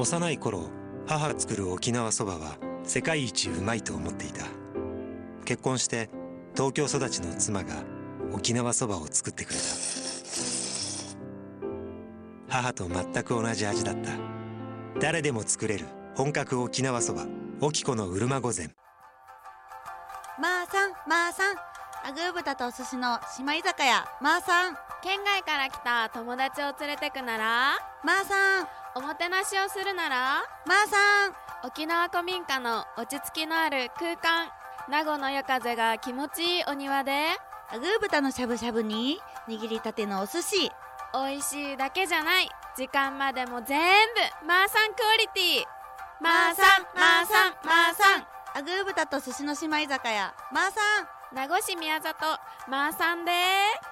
幼い頃、母が作る沖縄そばは世界一うまいと思っていた。結婚して東京育ちの妻が沖縄そばを作ってくれた。母と全く同じ味だった。誰でも作れる本格沖縄そば、沖子のうるま御膳。 まーさん、まーさん、アグー豚とお寿司の姉妹居酒屋、まーさん。 県外から来た友達を連れてくなら、 まーさん。 おもてなしをするなら、 まーさん。 沖縄古民家の落ち着きのある空間、名護の夜風が気持ちいいお庭で、 アグー豚のしゃぶしゃぶに握りたてのお寿司。 美味しいだけじゃない、時間までも全部まーさんクオリティ。まーさん、まーさん、まーさん。 アグー豚と寿司の姉妹居酒屋、まーさん。 名護市宮里まーさんでー